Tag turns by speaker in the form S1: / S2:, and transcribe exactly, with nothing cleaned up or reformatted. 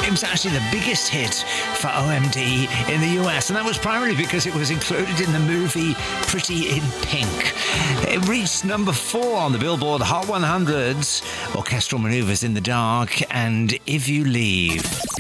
S1: It was actually the biggest hit for O M D in the U S, and that was primarily because it was included in the movie Pretty in Pink. It reached number four on the Billboard Hot one hundreds, Orchestral Maneuvers in the Dark, and If You Leave.